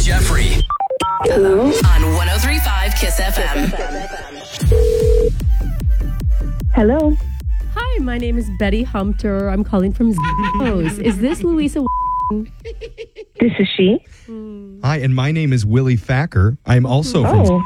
Jeffrey. Hello? On 103.5 Kiss FM. Hello? Hi, my name is Betty Humpter. I'm calling from Zos. Is this Louisa? This is she? Hi, and my name is Willie Facker. I'm also from...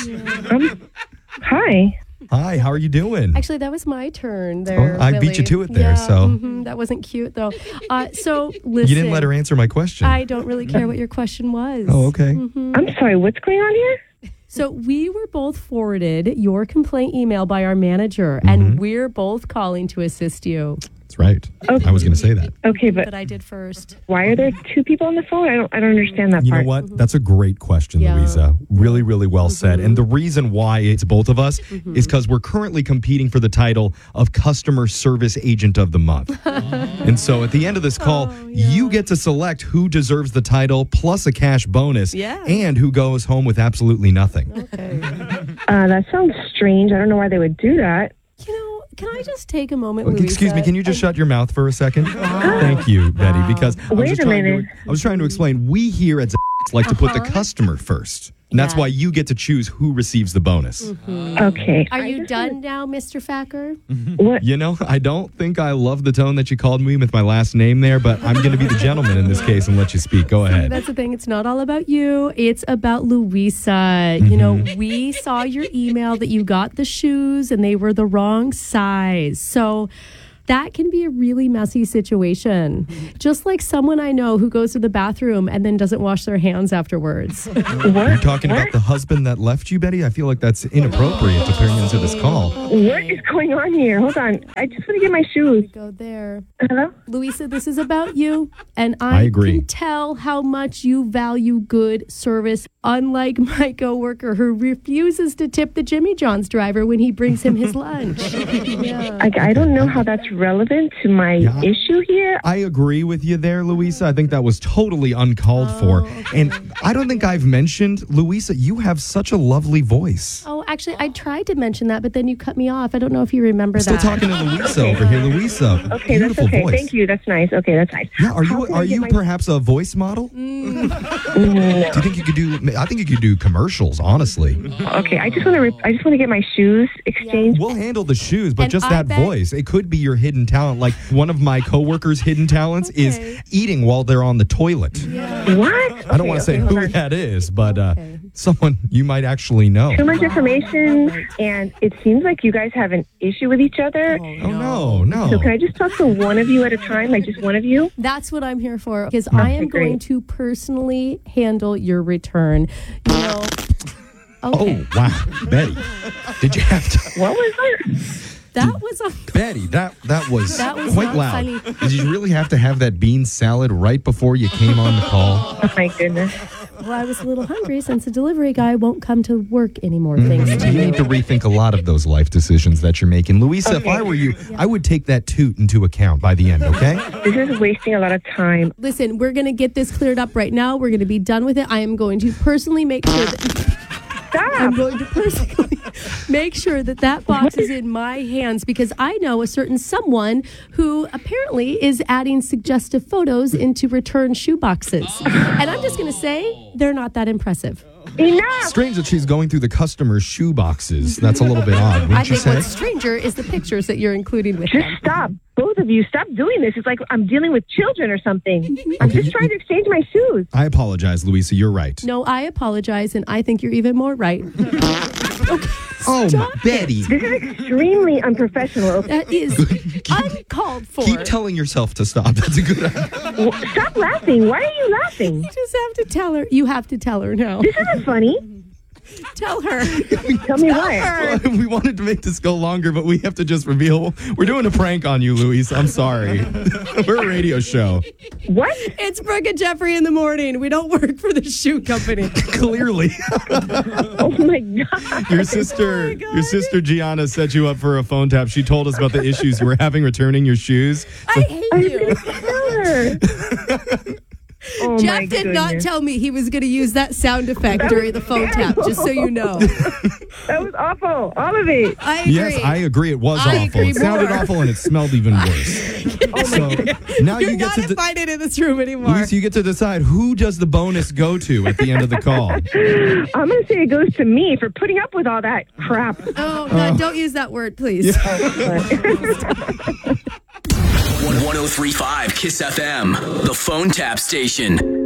Hi. Hi, how are you doing? Actually, that was my turn there. I beat you to it there, yeah, so... that wasn't cute, though. So, listen. You didn't let her answer my question. I don't really care what your question was. Oh, okay. I'm sorry, what's going on here? So we were both forwarded your complaint email by our manager, and we're both calling to assist you. That's right. Okay. I was going to say that. Okay, but That I did first. why are there two people on the phone? I don't understand that You part. know what? That's a great question, Yeah. Louisa. Really, really well said. And the reason why it's both of us is because we're currently competing for the title of Customer Service Agent of the Month. And so at the end of this call, you get to select who deserves the title plus a cash bonus and who goes home with absolutely nothing. Okay. That sounds strange. I don't know why they would do that. You know, can I just take a moment, Louisa? Excuse me, can you just shut your mouth for a second? Thank you, Betty, because I was trying to explain, we here at like to put the customer first. And that's why you get to choose who receives the bonus. Okay. Are you done now, Mr. Facker? What? You know, I don't think I love the tone that you called me with my last name there, but I'm going to be the gentleman in this case and let you speak. Go ahead. That's the thing. It's not all about you. It's about Louisa. You know, we saw your email that you got the shoes and they were the wrong size. So that can be a really messy situation. Just like someone I know who goes to the bathroom and then doesn't wash their hands afterwards. You're talking about the husband that left you, Betty? I feel like that's inappropriate to bring into this call. What is going on here? Hold on. I just want to get my shoes. Go there. Hello? Louisa, this is about you. And I agree. can tell how much you value good service, unlike my coworker who refuses to tip the Jimmy John's driver when he brings him his lunch. I don't know how that's relevant to my issue here. I agree with you there, Louisa. I think that was totally uncalled for. And I don't think I've mentioned, Louisa, you have such a lovely voice. Oh, actually, I tried to mention that, but then you cut me off. I don't know if you remember Still that. talking to Louisa over here. Louisa, Okay, beautiful that's okay. voice. Thank you. That's nice. Okay, that's nice. Yeah, are you perhaps a voice model? Do you think you could do? I think you could do commercials. Honestly, Okay, I just want to get my shoes exchanged. we'll handle the shoes, but And just I that bet- voice, it could be your hidden talent. Like one of my coworkers' hidden talents is eating while they're on the toilet. What? I don't want to say who that is, but someone you might actually know. Too much information, and it seems like you guys have an issue with each other. Oh no. So can I just talk to one of you at a time, like just one of you? That's what I'm here for, because I am great. going to personally handle your return. You know. Okay. Oh wow, Betty, did you have to? What was that? That was a. Betty, that was That was quite not loud. funny. Did you really have to have that bean salad right before you came on the call? Oh my goodness. Well, I was a little hungry since the delivery guy won't come to work anymore. Thanks to You you. need to rethink a lot of those life decisions that you're making. Louisa, if I were you, I would take that toot into account by the end, okay? This is wasting a lot of time. Listen, we're going to get this cleared up right now. We're going to be done with it. I am going to personally make sure that. I'm Stop. going to personally make sure that that box is in my hands, because I know a certain someone who apparently is adding suggestive photos into return shoe boxes. And I'm just going to say they're not that impressive. Enough. Strange that she's going through the customer's shoe boxes. That's a little bit odd, I wouldn't you think say? what's stranger is the pictures that you're including with Just them. stop. Both of you, stop doing this. It's like I'm dealing with children or something. I'm just trying to exchange my shoes. I apologize, Louisa. You're right. No, I apologize, and I think you're even more right. Oh, Stop Betty. This is extremely unprofessional. That is uncalled for. Keep telling yourself to stop. That's a good idea. Stop laughing. Why are you laughing? You just have to tell her. You have to tell her now. This isn't funny. Tell her. Tell me why. We wanted to make this go longer, but we have to just reveal we're doing a prank on you, Louisa. I'm sorry. We're a radio show. What? It's Brooke and Jeffrey in the morning. We don't work for the shoe company. Clearly. Oh my God. Your sister Gianna set you up for a phone tap. She told us about the issues you were having returning your shoes. I hate I was you. going to tell her. Oh, Jeff my did not goodness. tell me he was going to use that sound effect during the phone tap, just so you know. That was awful. All of it. I agree. Yes, I agree. It was I awful. agree It sounded more. awful and it smelled even worse. So now You're you get not to invited in this room anymore. Luis, you get to decide who does the bonus go to at the end of the call. I'm going to say it goes to me for putting up with all that crap. Oh, God, don't use that word, please. 1035 Kiss FM, the phone tap station.